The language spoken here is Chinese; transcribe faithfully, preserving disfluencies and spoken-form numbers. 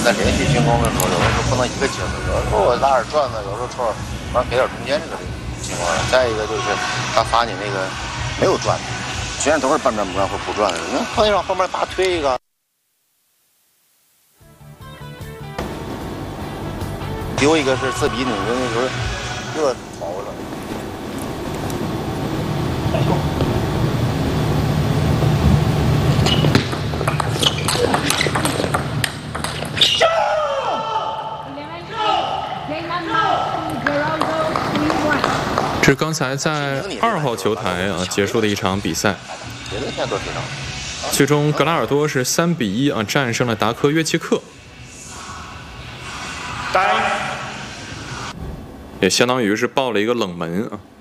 在连续进攻的时候，有的时候不能一个节奏，有的时候我拉点转子，有时候突然完给点中间这个情况。再一个就是他罚你那个没有转，虽然都是半转不转或不转的，那碰见让后面大推一个。 丢一个是自比你那时候热跑了。 这是刚才在二号球台啊结束的一场比赛，最终格拉尔多是三比一啊战胜了达科约奇克。 也相当于是爆了一个冷门啊。